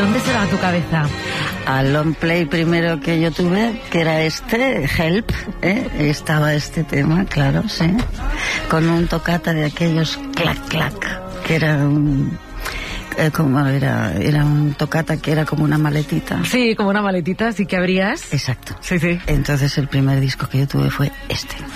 ¿dónde se va tu cabeza? Al long play primero que yo tuve, que era este, Help, estaba este tema, claro, sí, con un toccata de aquellos clac clac, que era un... era un toccata que era como una maletita. Sí, como una maletita, así que abrías. Exacto. Sí, sí. Entonces el primer disco que yo tuve fue este.